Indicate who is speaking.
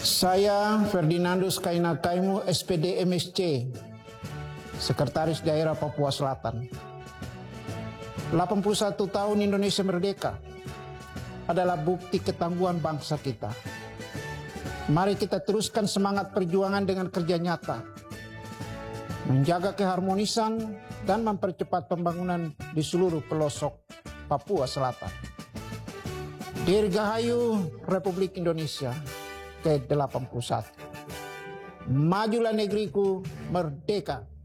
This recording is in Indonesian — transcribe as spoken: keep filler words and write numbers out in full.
Speaker 1: Saya Ferdinandus Kaina Kaimu, S P D M S C, Sekretaris Daerah Papua Selatan. delapan puluh satu tahun Indonesia merdeka adalah bukti ketangguhan bangsa kita. Mari kita teruskan semangat perjuangan dengan kerja nyata, menjaga keharmonisan dan mempercepat pembangunan di seluruh pelosok Papua Selatan. Dirgahayu Republik Indonesia ke delapan puluh satu. Majulah negeriku, merdeka.